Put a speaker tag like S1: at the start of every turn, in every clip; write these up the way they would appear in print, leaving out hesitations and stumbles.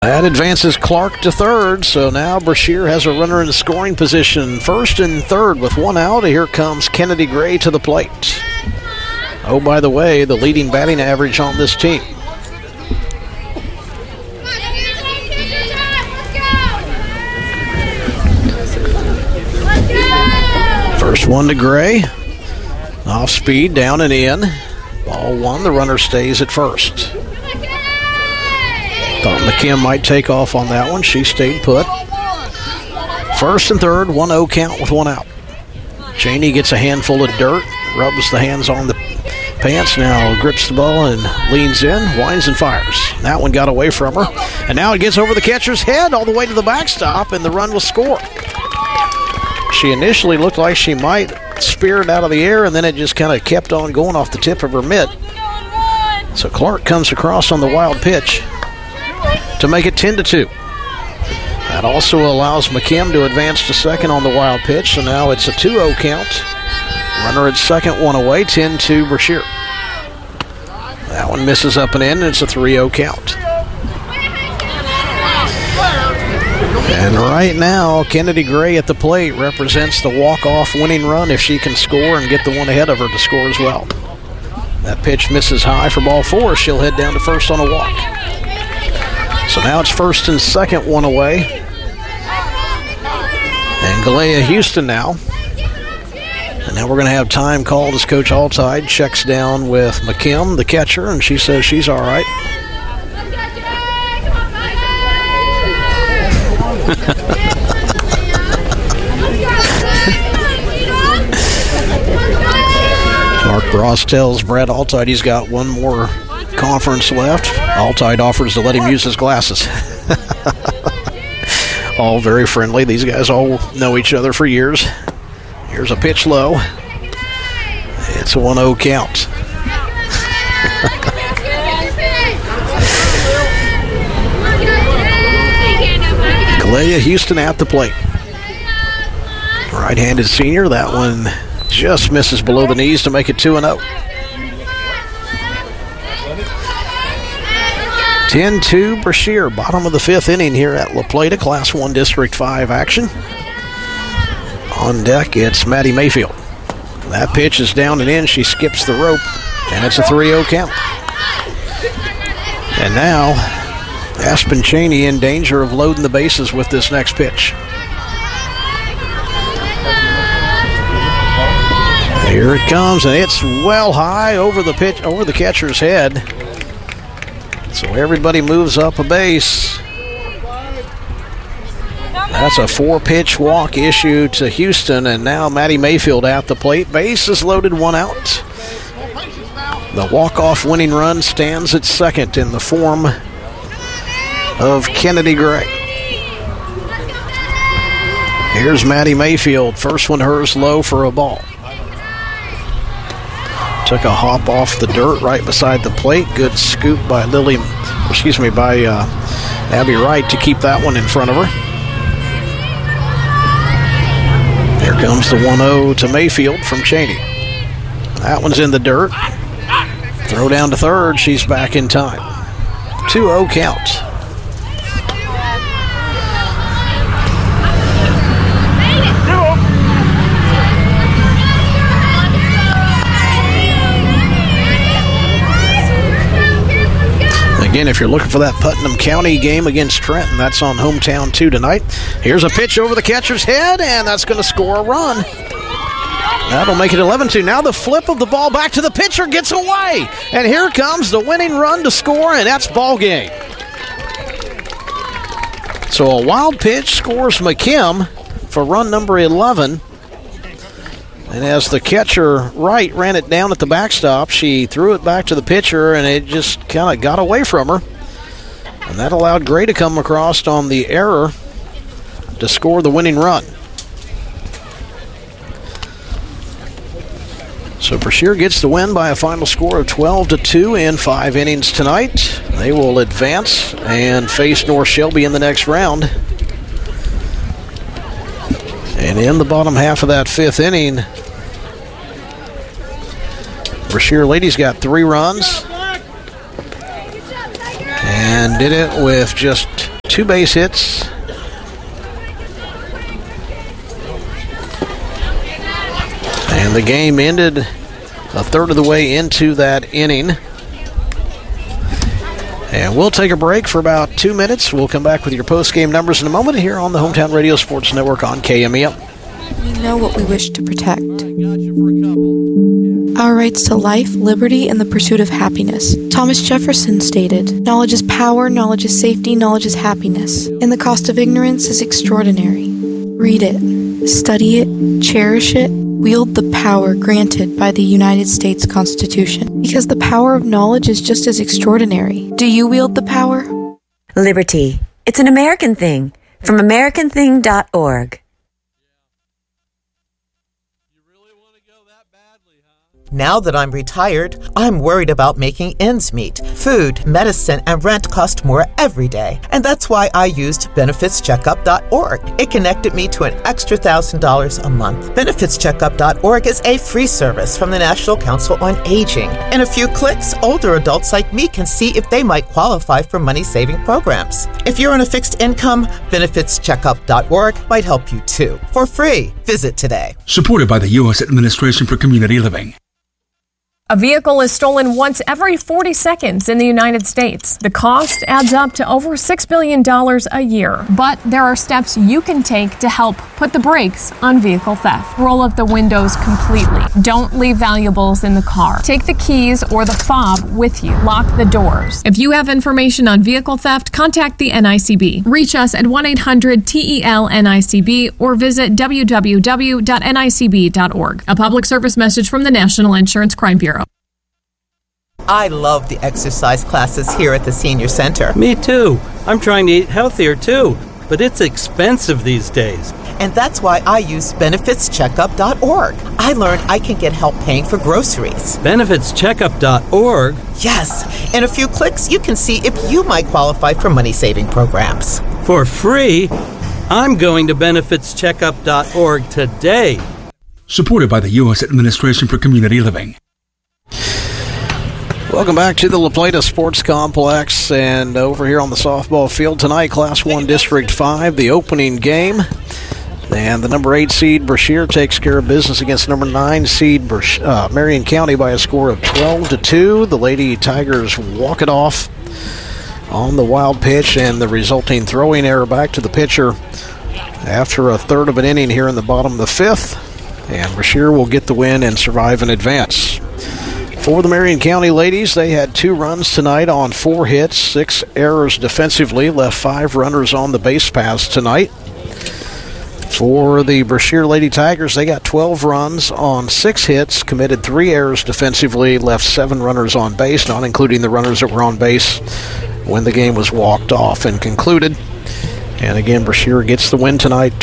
S1: That advances Clark to third, so now Brashear has a runner in scoring position. First and third with one out. Here comes Kennedy Gray to the plate. Oh, by the way, the leading batting average on this team. First one to Gray. Off speed, down and in. Ball one, the runner stays at first. Thought McKim might take off on that one. She stayed put. First and third, 1-0 count with one out. Cheney gets a handful of dirt, rubs the hands on the pants, now grips the ball and leans in, winds and fires. That one got away from her. And now it gets over the catcher's head all the way to the backstop, and the run will score. She initially looked like she might spear it out of the air, and then it just kind of kept on going off the tip of her mitt. So Clark comes across on the wild pitch to make it 10-2. That also allows McKim to advance to second on the wild pitch, so now it's a 2-0 count. Runner at second, one away, 10-2 Brashear. That one misses up and in, and it's a 3-0 count. And right now, Kennedy Gray at the plate represents the walk-off winning run if she can score and get the one ahead of her to score as well. That pitch misses high for ball four. She'll head down to first on a walk. So now it's first and second, one away. And Galea Houston now. And now we're going to have time called as Coach Altide checks down with McKim, the catcher, and she says she's all right. Mark Bross tells Brad Altide he's got one more conference left. Altide offers to let him use his glasses. All very friendly. These guys all know each other for years. Here's a pitch low. It's a 1-0 count. Galea Houston at the plate. Right-handed senior. That one just misses below the knees to make it 2-0. 10-2 Brashear, bottom of the fifth inning here at La Plata, Class 1 District 5 action. On deck, it's Maddie Mayfield. That pitch is down and in. She skips the rope, and it's a 3-0 count. And now, Aspen Cheney in danger of loading the bases with this next pitch. Here it comes, and it's well high over the pitch, over the catcher's head. So everybody moves up a base. That's a 4-pitch walk issue to Houston, and now Maddie Mayfield at the plate. Base is loaded, one out. The walk-off winning run stands at second in the form of Kennedy Gray. Here's Maddie Mayfield. First one hers low for a ball. Took a hop off the dirt right beside the plate. Good scoop by Abby Wright to keep that one in front of her. Here comes the 1-0 to Mayfield from Cheney. That one's in the dirt. Throw down to third. She's back in time. 2-0 count. Again, if you're looking for that Putnam County game against Trenton, that's on Hometown 2 tonight. Here's a pitch over the catcher's head, and that's going to score a run. That'll make it 11-2. Now the flip of the ball back to the pitcher gets away. And here comes the winning run to score, and that's ball game. So a wild pitch scores McKim for run number 11. And as the catcher Wright ran it down at the backstop, she threw it back to the pitcher, and it just kind of got away from her. And that allowed Gray to come across on the error to score the winning run. So Brashear gets the win by a final score of 12-2 in 5 innings tonight. They will advance and face North Shelby in the next round. And in the bottom half of that 5th inning, Brashear ladies got 3 runs and did it with just 2 base hits. And the game ended a third of the way into that inning. And we'll take a break for about 2 minutes. We'll come back with your post-game numbers in a moment here on the Hometown Radio Sports Network on KMEM.
S2: We know what we wish to protect. Our rights to life, liberty, and the pursuit of happiness. Thomas Jefferson stated, "Knowledge is power, knowledge is safety, knowledge is happiness, and the cost of ignorance is extraordinary." Read it, study it, cherish it, wield the power granted by the United States Constitution, because the power of knowledge is just as extraordinary. Do you wield the power?
S3: Liberty. It's an American thing. From AmericanThing.org.
S4: Now that I'm retired, I'm worried about making ends meet. Food, medicine, and rent cost more every day. And that's why I used BenefitsCheckup.org. It connected me to an extra $1,000 a month. BenefitsCheckup.org is a free service from the National Council on Aging. In a few clicks, older adults like me can see if they might qualify for money-saving programs. If you're on a fixed income, BenefitsCheckup.org might help you too. For free. Visit today.
S5: Supported by the U.S. Administration for Community Living.
S6: A vehicle is stolen once every 40 seconds in the United States. The cost adds up to over $6 billion a year. But there are steps you can take to help put the brakes on vehicle theft. Roll up the windows completely. Don't leave valuables in the car. Take the keys or the fob with you. Lock the doors. If you have information on vehicle theft, contact the NICB. Reach us at 1-800-TEL-NICB or visit www.nicb.org. A public service message from the National Insurance Crime Bureau.
S4: I love the exercise classes here at the Senior Center.
S7: Me too. I'm trying to eat healthier too, but it's expensive these days.
S4: And that's why I use BenefitsCheckup.org. I learned I can get help paying for groceries.
S7: BenefitsCheckup.org?
S4: Yes. In a few clicks, you can see if you might qualify for money-saving programs.
S7: For free? I'm going to BenefitsCheckup.org today.
S5: Supported by the U.S. Administration for Community Living.
S1: Welcome back to the La Plata Sports Complex, and over here on the softball field tonight, Class 1 District 5, the opening game. And the number 8 seed, Brashear, takes care of business against number 9 seed, Marion County, by a score of 12-2. The Lady Tigers walk it off on the wild pitch, and the resulting throwing error back to the pitcher after a third of an inning here in the bottom of the 5th. And Brashear will get the win and survive and advance. For the Marion County ladies, they had 2 runs tonight on 4 hits, 6 errors defensively, left 5 runners on the base paths tonight. For the Brashear Lady Tigers, they got 12 runs on 6 hits, committed 3 errors defensively, left 7 runners on base, not including the runners that were on base when the game was walked off and concluded. And again, Brashear gets the win tonight,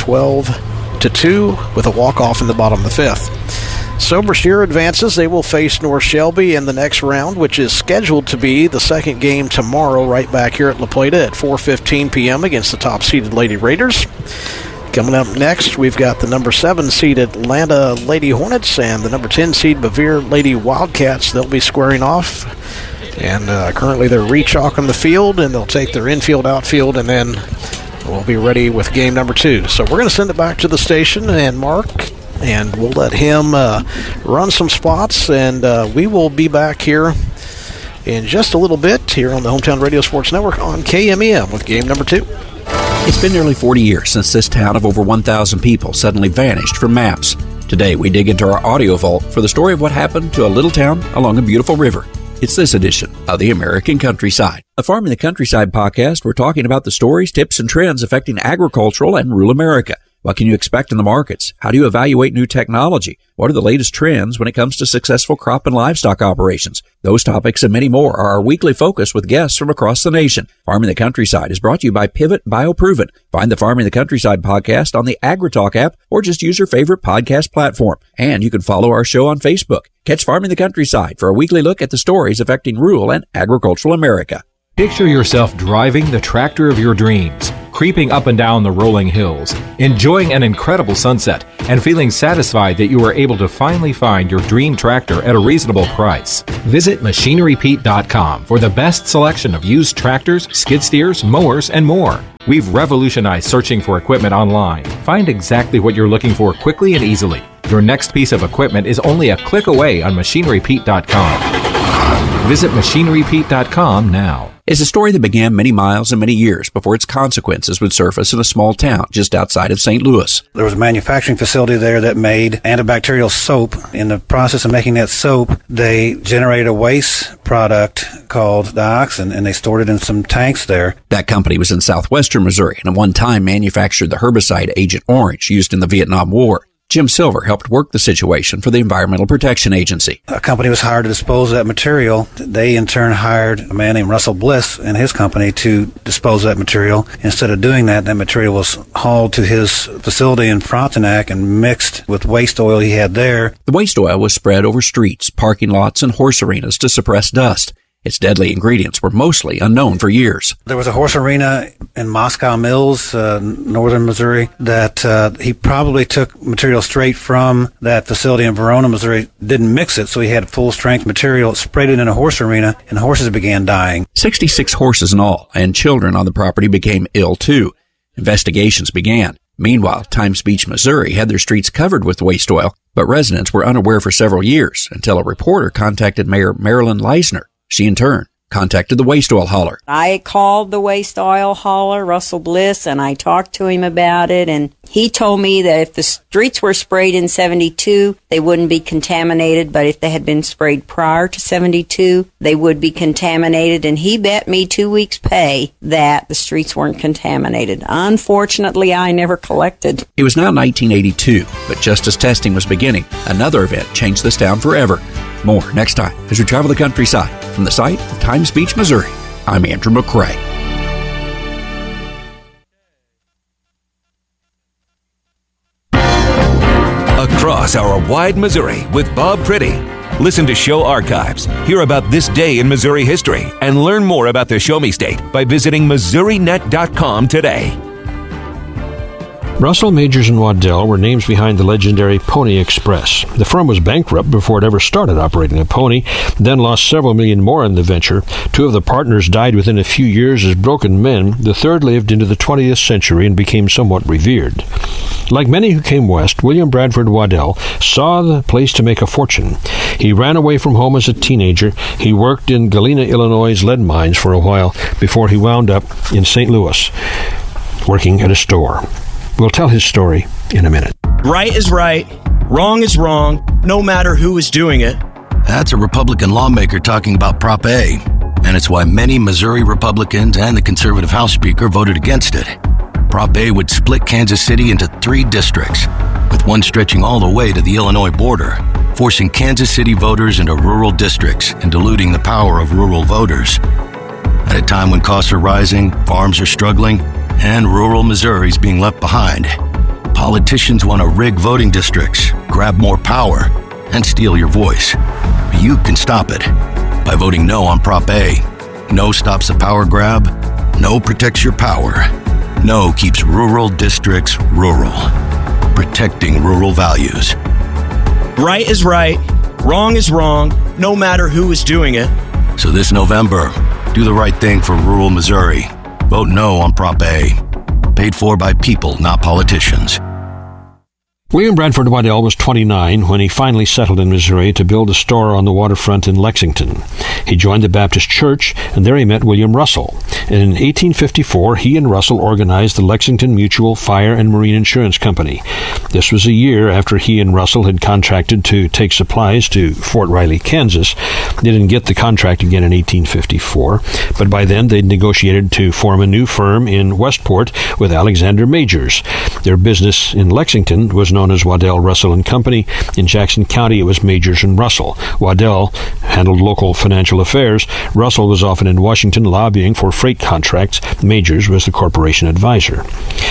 S1: 12-2, with a walk-off in the bottom of the 5th. So Brashear advances. They will face North Shelby in the next round, which is scheduled to be the second game tomorrow right back here at La Plata at 4:15 p.m. against the top-seeded Lady Raiders. Coming up next, we've got the number 7 seed Atlanta Lady Hornets and the number 10 seed Bevier Lady Wildcats. They'll be squaring off. And currently they're re-chalking the field, and they'll take their infield, outfield, and then we'll be ready with game number 2. So we're going to send it back to the station and Mark, and we'll let him run some spots, and we will be back here in just a little bit here on the Hometown Radio Sports Network on KMEM with game number 2.
S8: It's been nearly 40 years since this town of over 1,000 people suddenly vanished from maps. Today, we dig into our audio vault for the story of what happened to a little town along a beautiful river. It's this edition of the American Countryside. A Farm in the Countryside podcast, we're talking about the stories, tips, and trends affecting agricultural and rural America. What can you expect in the markets? How do you evaluate new technology? What are the latest trends when it comes to successful crop and livestock operations? Those topics and many more are our weekly focus with guests from across the nation. Farm in the Countryside is brought to you by Pivot BioProven. Find the Farm in the Countryside podcast on the AgriTalk app or just use your favorite podcast platform. And you can follow our show on Facebook. Catch Farm in the Countryside for a weekly look at the stories affecting rural and agricultural America.
S9: Picture yourself driving the tractor of your dreams. creeping up and down the rolling hills, enjoying an incredible sunset, and feeling satisfied that you were able to finally find your dream tractor at a reasonable price. Visit MachineryPete.com for the best selection of used tractors, skid steers, mowers, and more. We've revolutionized searching for equipment online. Find exactly what you're looking for quickly and easily. Your next piece of equipment is only a click away on MachineryPete.com. Visit MachineryPete.com now.
S8: It's a story that began many miles and many years before its consequences would surface in a small town just outside of St. Louis.
S10: There was a manufacturing facility there that made antibacterial soap. In the process of making that soap, they generated a waste product called dioxin, and they stored it in some tanks there.
S8: That company was in southwestern Missouri and at one time manufactured the herbicide Agent Orange used in the Vietnam War. Jim Silver helped work the situation for the Environmental Protection Agency.
S10: A company was hired to dispose of that material. They in turn hired a man named Russell Bliss and his company to dispose of that material. Instead of doing that, that material was hauled to his facility in Frontenac and mixed with waste oil he had there.
S8: The waste oil was spread over streets, parking lots, and horse arenas to suppress dust. Its deadly ingredients were mostly unknown for years.
S10: There was a horse arena in Moscow Mills, northern Missouri, that he probably took material straight from that facility in Verona, Missouri, didn't mix it, so he had full-strength material, sprayed it in a horse arena, and horses began dying.
S8: 66 horses in all, and children on the property became ill too. Investigations began. Meanwhile, Times Beach, Missouri had their streets covered with waste oil, but residents were unaware for several years until a reporter contacted Mayor Marilyn Leisner. She, in turn, contacted the waste oil hauler.
S11: I called the waste oil hauler, Russell Bliss, and I talked to him about it, and he told me that if the streets were sprayed in 72, they wouldn't be contaminated, but if they had been sprayed prior to 72, they would be contaminated, and he bet me 2 weeks' pay that the streets weren't contaminated. Unfortunately, I never collected.
S8: It was now 1982, but just as testing was beginning, another event changed this town forever. More next time as we travel the countryside from the site of Times Beach, Missouri. I'm Andrew McCrae.
S12: Across our wide Missouri with Bob Priddy. Listen to show archives, hear about this day in Missouri history, and learn more about the Show Me State by visiting MissouriNet.com today.
S13: Russell, Majors, and Waddell were names behind the legendary Pony Express. The firm was bankrupt before it ever started operating a pony, then lost several million more in the venture. Two of the partners died within a few years as broken men. The third lived into the 20th century and became somewhat revered. Like many who came west, William Bradford Waddell saw the place to make a fortune. He ran away from home as a teenager. He worked in Galena, Illinois' lead mines for a while before he wound up in St. Louis, working at a store. We'll tell his story in a minute.
S14: Right is right, wrong is wrong, no matter who is doing it.
S15: That's a Republican lawmaker talking about Prop A, and it's why many Missouri Republicans and the conservative House Speaker voted against it. Prop A would split Kansas City into 3 districts, with one stretching all the way to the Illinois border, forcing Kansas City voters into rural districts and diluting the power of rural voters. At a time when costs are rising, farms are struggling, and rural Missouri is being left behind, politicians want to rig voting districts, grab more power, and steal your voice. But you can stop it by voting no on Prop A. No stops the power grab. No protects your power. No keeps rural districts rural, protecting rural values.
S14: Right is right, wrong is wrong, no matter who is doing it.
S15: So this November, do the right thing for rural Missouri. Vote no on Prop A. Paid for by people, not politicians.
S13: William Bradford Waddell was 29 when he finally settled in Missouri to build a store on the waterfront in Lexington. He joined the Baptist Church, and there he met William Russell. And in 1854, he and Russell organized the Lexington Mutual Fire and Marine Insurance Company. This was a year after he and Russell had contracted to take supplies to Fort Riley, Kansas. They didn't get the contract again in 1854, but by then they'd negotiated to form a new firm in Westport with Alexander Majors. Their business in Lexington was known as Waddell, Russell and Company. In Jackson County, it was Majors and Russell. Waddell handled local financial affairs. Russell was often in Washington lobbying for freight contracts. Majors was the corporation advisor.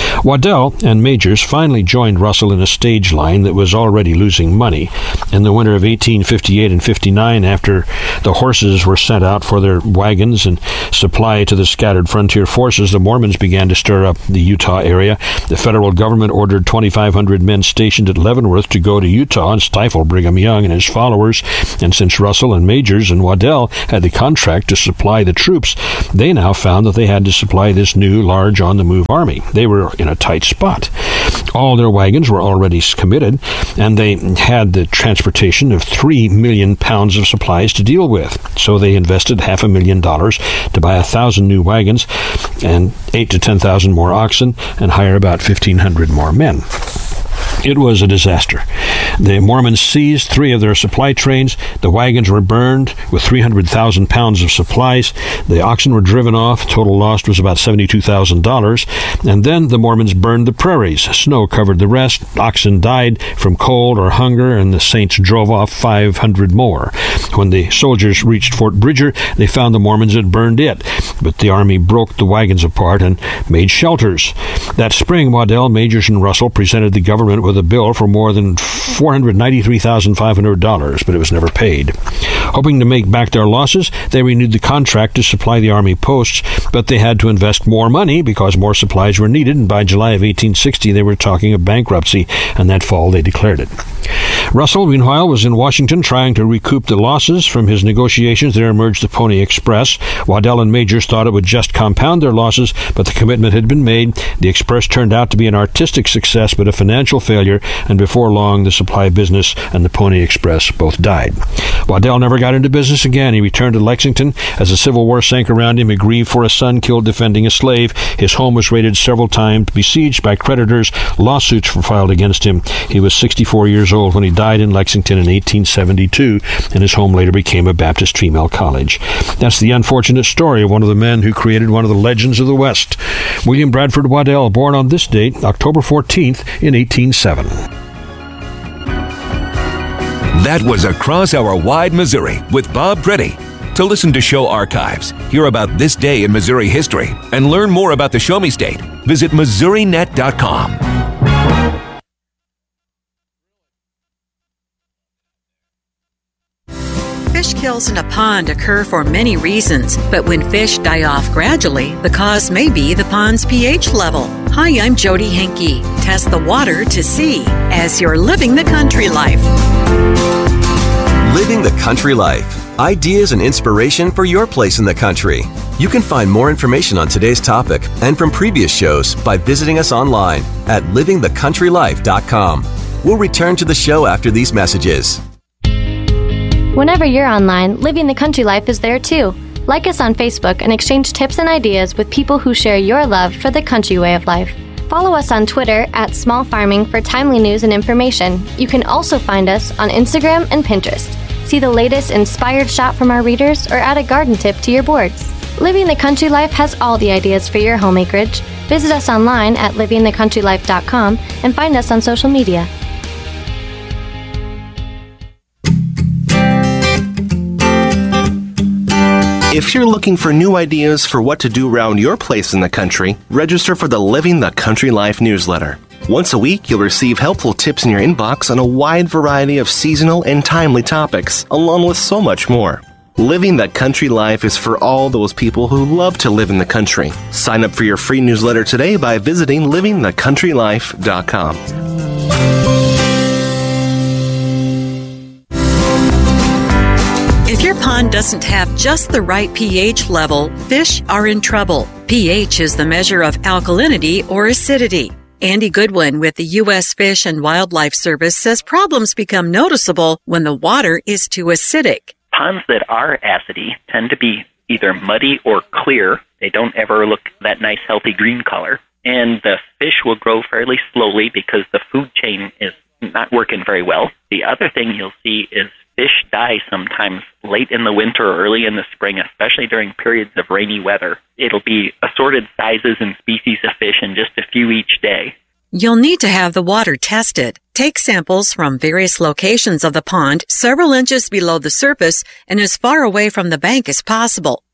S13: Waddell and Majors finally joined Russell in a stage line that was already losing money. In the winter of 1858 and 59, after the horses were sent out for their wagons and supply to the scattered frontier forces, the Mormons began to stir up the Utah area. The federal government ordered 2,500 men stationed at Leavenworth to go to Utah and stifle Brigham Young and his followers. And since Russell and Majors and Waddell had the contract to supply the troops, they now found that they had to supply this new, large, on-the-move army. They were in a tight spot. All their wagons were already committed, and they had the transportation of 3 million pounds of supplies to deal with. So they invested $500,000 to buy 1,000 new wagons and 8,000 to 10,000 more oxen and hire about 1,500 more men. It was a disaster. The Mormons seized 3 of their supply trains. The wagons were burned with 300,000 pounds of supplies. The oxen were driven off. Total loss was about $72,000. And then the Mormons burned the prairies. Snow covered the rest. Oxen died from cold or hunger, and the Saints drove off 500 more. When the soldiers reached Fort Bridger, they found the Mormons had burned it. But the army broke the wagons apart and made shelters. That spring, Waddell, Majors, and Russell presented the government with a bill for more than $493,500, but it was never paid. Hoping to make back their losses, they renewed the contract to supply the army posts, but they had to invest more money because more supplies were needed, and by July of 1860 they were talking of bankruptcy, and that fall they declared it. Russell, meanwhile, was in Washington trying to recoup the losses from his negotiations. There emerged the Pony Express. Waddell and Majors thought it would just compound their losses, but the commitment had been made. The Express turned out to be an artistic success, but a financial failure, and before long the supply business and the Pony Express both died. Waddell never got into business again. He returned to Lexington. As the Civil War sank around him, he grieved for a son killed defending a slave. His home was raided several times, besieged by creditors. Lawsuits were filed against him. He was 64 years old when he died in Lexington in 1872, and his home later became a Baptist female college. That's the unfortunate story of one of the men who created one of the legends of the West. William Bradford Waddell, born on this date, October 14th, in 1807.
S12: That was Across Our Wide Missouri with Bob Pretty. To listen to show archives, hear about this day in Missouri history, and learn more about the Show Me State, visit MissouriNet.com.
S16: Fish kills in a pond occur for many reasons, but when fish die off gradually, the cause may be the pond's pH level. Hi, I'm Jody Henke. Test the water to see as you're living the country life.
S17: Living the country life. Ideas and inspiration for your place in the country. You can find more information on today's topic and from previous shows by visiting us online at livingthecountrylife.com. We'll return to the show after these messages.
S18: Whenever you're online, Living the Country Life is there too. Like us on Facebook and exchange tips and ideas with people who share your love for the country way of life. Follow us on Twitter at Small Farming for timely news and information. You can also find us on Instagram and Pinterest. See the latest inspired shot from our readers or add a garden tip to your boards. Living the Country Life has all the ideas for your home acreage. Visit us online at livingthecountrylife.com and find us on social media.
S19: If you're looking for new ideas for what to do around your place in the country, register for the Living the Country Life newsletter. Once a week, you'll receive helpful tips in your inbox on a wide variety of seasonal and timely topics, along with so much more. Living the Country Life is for all those people who love to live in the country. Sign up for your free newsletter today by visiting livingthecountrylife.com.
S16: If your pond doesn't have just the right pH level, fish are in trouble. pH is the measure of alkalinity or acidity. Andy Goodwin with the U.S. Fish and Wildlife Service says problems become noticeable when the water is too acidic.
S20: Ponds that are acidy tend to be either muddy or clear. They don't ever look that nice, healthy green color. And the fish will grow fairly slowly because the food chain is not working very well. The other thing you'll see is fish die sometimes late in the winter or early in the spring, especially during periods of rainy weather. It'll be assorted sizes and species of fish and just a few each day.
S16: You'll need to have the water tested. Take samples from various locations of the pond several inches below the surface and as far away from the bank as possible.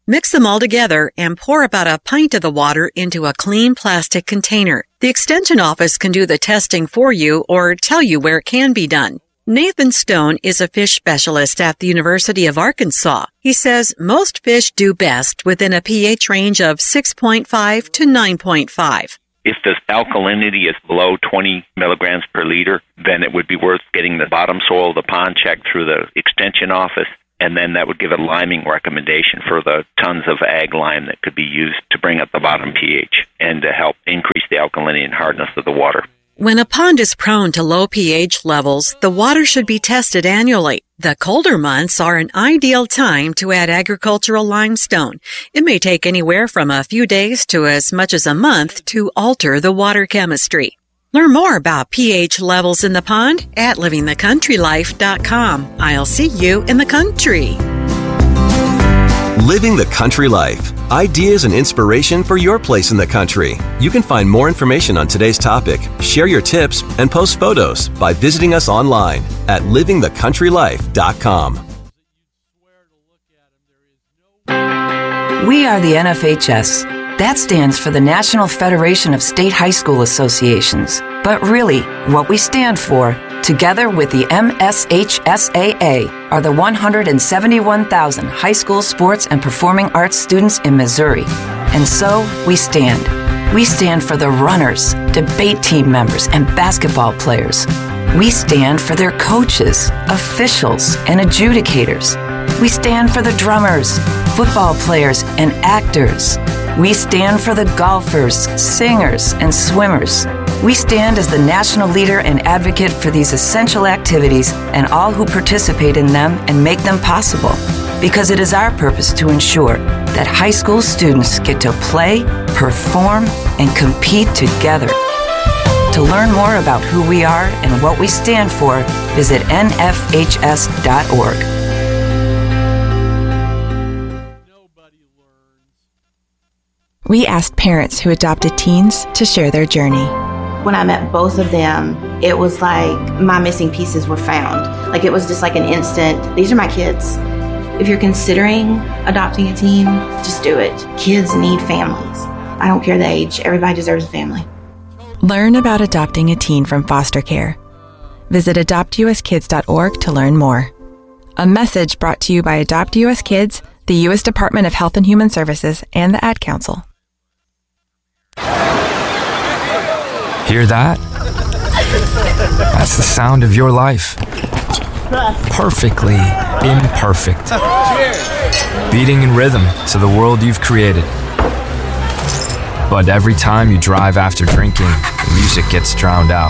S16: Mix them all together and pour about a pint of the water into a clean plastic container. The Extension office can do the testing for you or tell you where it can be done. Nathan Stone is a fish specialist at the University of Arkansas. He says most fish do best within a pH range of 6.5 to 9.5.
S20: If the alkalinity is below 20 milligrams per liter, then it would be worth getting the bottom soil of the pond checked through the Extension office, and then that would give a liming recommendation for the tons of ag lime that could be used to bring up the bottom pH and to help increase the alkalinity and hardness of the water.
S16: When a pond is prone to low pH levels, the water should be tested annually. The colder months are an ideal time to add agricultural limestone. It may take anywhere from a few days to as much as a month to alter the water chemistry. Learn more about pH levels in the pond at livingthecountrylife.com. I'll see you in the country.
S17: Living the Country Life. Ideas and inspiration for your place in the country. You can find more information on today's topic, share your tips, and post photos by visiting us online at livingthecountrylife.com.
S21: We are the NFHS. That stands for the National Federation of State High School Associations. But really, what we stand for, together with the MSHSAA, are the 171,000 high school sports and performing arts students in Missouri. And so, we stand. We stand for the runners, debate team members, and basketball players. We stand for their coaches, officials, and adjudicators. We stand for the drummers, football players, and actors. We stand for the golfers, singers, and swimmers. We stand as the national leader and advocate for these essential activities and all who participate in them and make them possible. Because it is our purpose to ensure that high school students get to play, perform, and compete together. To learn more about who we are and what we stand for, visit nfhs.org.
S22: We asked parents who adopted teens to share their journey.
S23: When I met both of them, it was like my missing pieces were found. Like it was just like an instant, these are my kids. If you're considering adopting a teen, just do it. Kids need families. I don't care the age, everybody deserves a family.
S22: Learn about adopting a teen from foster care. Visit adoptuskids.org to learn more. A message brought to you by Adopt US Kids, the U.S. Department of Health and Human Services, and the Ad Council.
S24: Hear that? That's the sound of your life. Perfectly imperfect. Beating in rhythm to the world you've created. But every time you drive after drinking, the music gets drowned out.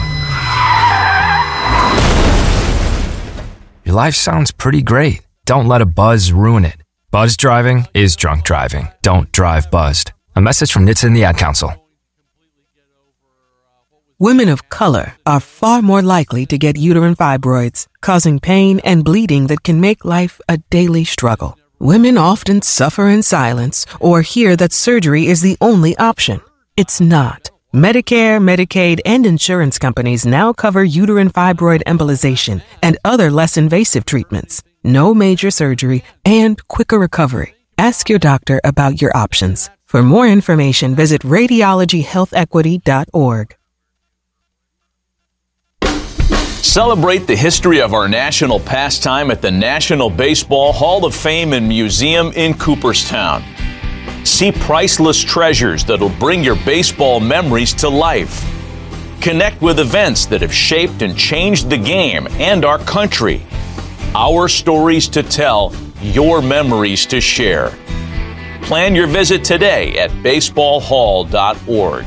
S24: Your life sounds pretty great. Don't let a buzz ruin it. Buzz driving is drunk driving. Don't drive buzzed. A message from NHTSA and the Ad Council.
S25: Women of color are far more likely to get uterine fibroids, causing pain and bleeding that can make life a daily struggle. Women often suffer in silence or hear that surgery is the only option. It's not. Medicare, Medicaid, and insurance companies now cover uterine fibroid embolization and other less invasive treatments. No major surgery and quicker recovery. Ask your doctor about your options. For more information, visit radiologyhealthequity.org.
S26: Celebrate the history of our national pastime at the National Baseball Hall of Fame and Museum in Cooperstown. See priceless treasures that'll bring your baseball memories to life. Connect with events that have shaped and changed the game and our country. Our stories to tell, your memories to share. Plan your visit today at baseballhall.org.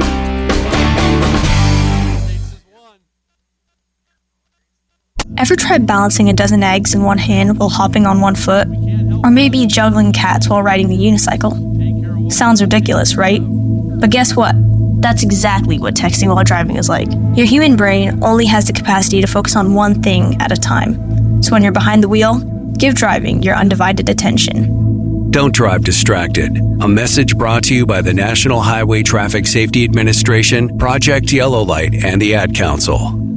S27: Ever tried balancing a dozen eggs in one hand while hopping on one foot? Or maybe juggling cats while riding the unicycle? Sounds ridiculous, right? But guess what? That's exactly what texting while driving is like. Your human brain only has the capacity to focus on one thing at a time. So when you're behind the wheel, give driving your undivided attention.
S28: Don't drive distracted. A message brought to you by the National Highway Traffic Safety Administration, Project Yellow Light, and the Ad Council.